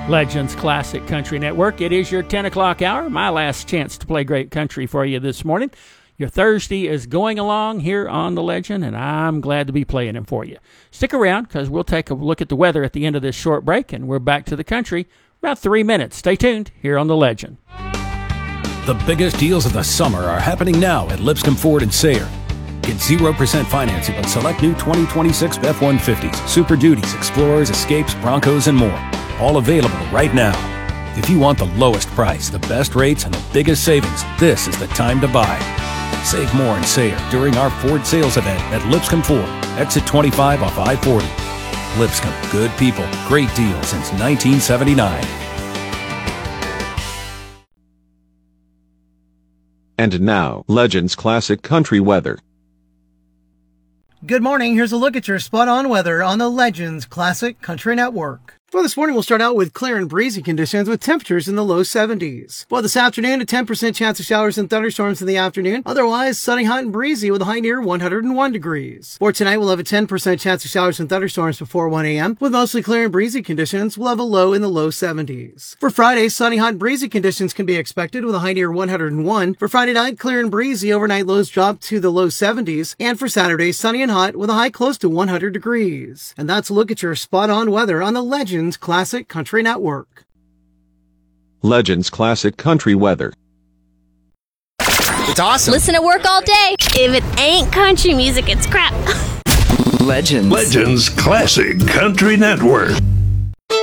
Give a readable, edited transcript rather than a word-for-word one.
Legends Classic Country Network. It is your 10 o'clock hour, my last chance to play great country for you this morning. Your Thursday is going along here on The Legend, and I'm glad to be playing them for you. Stick around, because we'll take a look at the weather at the end of this short break, and we're back to the country about 3 minutes. Stay tuned here on The Legend. The biggest deals of the summer are happening now at Lipscomb Ford in Sayre. Get 0% financing on select new 2026 F-150s, Super Duties, Explorers, Escapes, Broncos, and more. All available right now. If you want the lowest price, the best rates, and the biggest savings, this is the time to buy. Save more in Sayre during our Ford sales event at Lipscomb Ford, exit 25 off I-40. Lipscomb, good people, great deals since 1979. And now, Legends Classic Country Weather. Good morning. Here's a look at your spot-on weather on the Legends Classic Country Network. Well, this morning we'll start out with clear and breezy conditions with temperatures in the low 70s. Well, this afternoon, a 10% chance of showers and thunderstorms in the afternoon. Otherwise, sunny, hot, and breezy with a high near 101 degrees. For tonight, we'll have a 10% chance of showers and thunderstorms before 1 a.m. With mostly clear and breezy conditions, we'll have a low in the low 70s. For Friday, sunny, hot, and breezy conditions can be expected with a high near 101. For Friday night, clear and breezy, overnight lows drop to the low 70s. And for Saturday, sunny and hot with a high close to 100 degrees. And that's a look at your spot-on weather on the Legends Classic Country Network. Legends Classic Country Weather. It's awesome. Listen to work all day. If it ain't country music, it's crap. Legends. Legends Classic Country Network.